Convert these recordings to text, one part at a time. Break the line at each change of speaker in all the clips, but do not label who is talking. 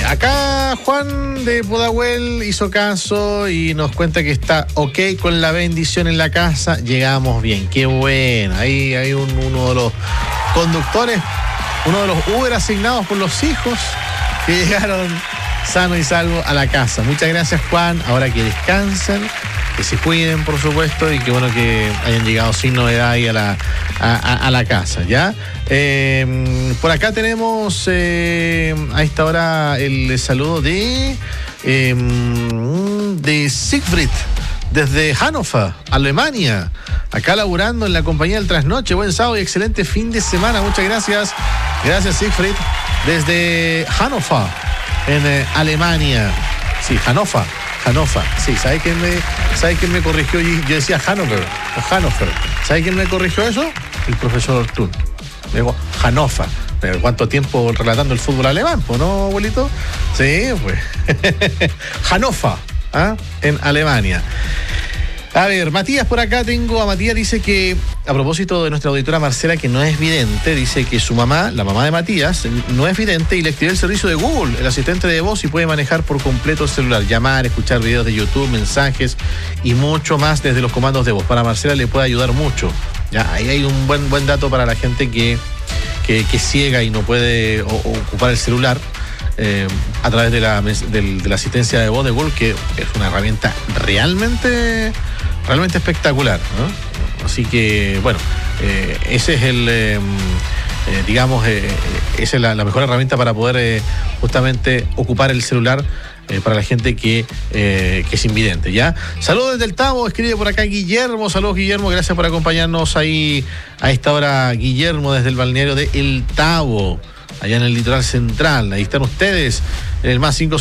Acá Juan de Pudahuel hizo caso y nos cuenta que está ok con la bendición en la casa. Llegamos bien, qué bueno. Ahí hay uno de los conductores, uno de los Uber asignados por los hijos que llegaron sano y salvo a la casa. Muchas gracias, Juan. Ahora que descansen, que se cuiden, por supuesto, y que bueno que hayan llegado sin novedad ahí a la casa, ¿ya? Por acá tenemos a esta hora el saludo de Siegfried desde Hannover, Alemania, acá laburando en la compañía del Trasnoche. Buen sábado y excelente fin de semana. Muchas gracias. Gracias, Siegfried, desde Hannover, en Alemania. Sí, Hannover. Sí, ¿sabe quién me corrigió? Yo decía Hannover. ¿Sabe quién me corrigió eso? El profesor Ortún. Me dijo Hannover. ¿Cuánto tiempo relatando el fútbol alemán? ¿No, abuelito? Sí, pues. Hannover, en Alemania. A ver, Matías, por acá tengo a Matías, dice que, a propósito de nuestra auditora Marcela, que no es vidente, dice que su mamá, la mamá de Matías, no es vidente y le activó el servicio de Google, el asistente de voz, y puede manejar por completo el celular, llamar, escuchar videos de YouTube, mensajes y mucho más desde los comandos de voz. Para Marcela le puede ayudar mucho. Ya, ahí hay un buen dato para la gente que es ciega y no puede ocupar el celular. A través de la asistencia de voz de Google, que es una herramienta realmente espectacular, ¿no? Así que, bueno, ese es esa es la mejor herramienta para poder justamente ocupar el celular para la gente que es invidente, ¿ya? Saludos desde el Tabo, escribe por acá Guillermo. Saludos, Guillermo, gracias por acompañarnos ahí a esta hora, Guillermo, desde el balneario de El Tabo, allá en el litoral central. Ahí están ustedes, en el más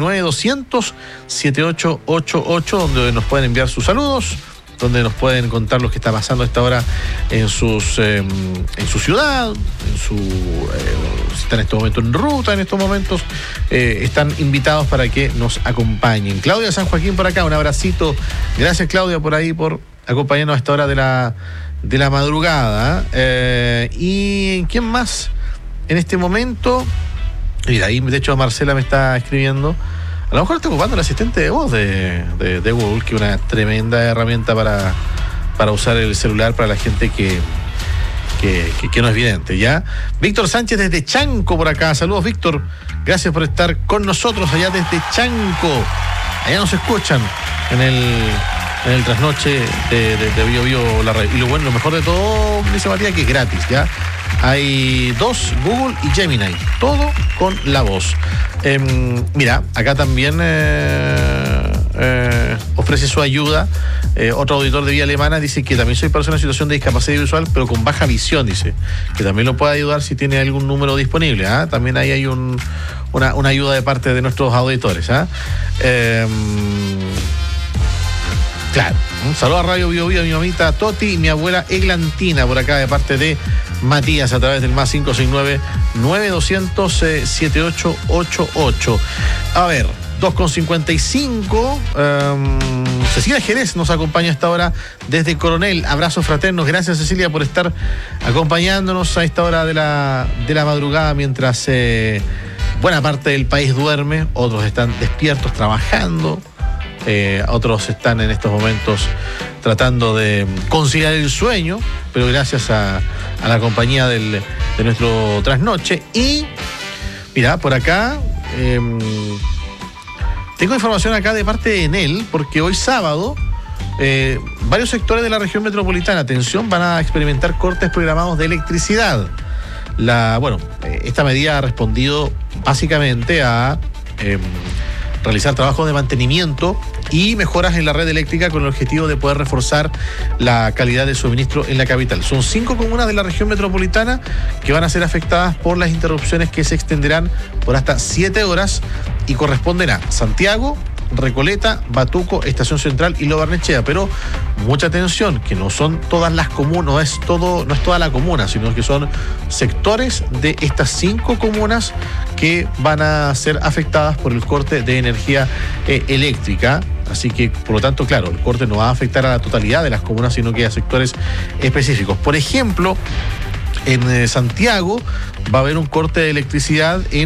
569-900-7888, donde nos pueden enviar sus saludos, donde nos pueden contar lo que está pasando a esta hora en su ciudad, si están en este momento en ruta, en estos momentos, están invitados para que nos acompañen. Claudia San Joaquín por acá, un abracito. Gracias, Claudia, por ahí, por acompañarnos a esta hora de la madrugada. ¿Y quién más? En este momento, mira, ahí de hecho Marcela me está escribiendo. A lo mejor está ocupando el asistente de voz de Google, que es una tremenda herramienta para usar el celular para la gente que no es vidente, ¿ya? Víctor Sánchez desde Chanco por acá. Saludos, Víctor. Gracias por estar con nosotros allá desde Chanco. Allá nos escuchan en el trasnoche de Bio Bio la red. Y lo mejor de todo, dice Matías, que es gratis, ¿ya? Hay 2, Google y Gemini, todo con la voz. Mira, acá también ofrece su ayuda. Otro auditor de Vía Alemana dice que también soy persona en situación de discapacidad visual, pero con baja visión, dice, que también lo puede ayudar si tiene algún número disponible. También ahí hay una ayuda de parte de nuestros auditores. Claro, un saludo a Radio Bio Bio, a mi mamita Toti y mi abuela Eglantina, por acá de parte de Matías, a través del más 569-900-7888. A ver, 2:55. Cecilia Jerez nos acompaña a esta hora desde Coronel. Abrazos fraternos. Gracias, Cecilia, por estar acompañándonos a esta hora de la madrugada, mientras buena parte del país duerme, otros están despiertos trabajando. Otros están en estos momentos tratando de conciliar el sueño, pero gracias a la compañía de nuestro trasnoche. Y mira, por acá tengo información acá de parte de Enel, porque hoy sábado varios sectores de la región metropolitana, atención, van a experimentar cortes programados de electricidad. Esta medida ha respondido básicamente a realizar trabajos de mantenimiento y mejoras en la red eléctrica con el objetivo de poder reforzar la calidad de suministro en la capital. Son 5 comunas de la región metropolitana que van a ser afectadas por las interrupciones, que se extenderán por hasta 7 horas y corresponden a Santiago, Recoleta, Batuco, Estación Central y Lo Barnechea. Pero mucha atención, que no son todas las comunas, no es toda la comuna, sino que son sectores de estas 5 comunas que van a ser afectadas por el corte de energía eléctrica. Así que, por lo tanto, claro, el corte no va a afectar a la totalidad de las comunas, sino que a sectores específicos. Por ejemplo, en Santiago va a haber un corte de electricidad en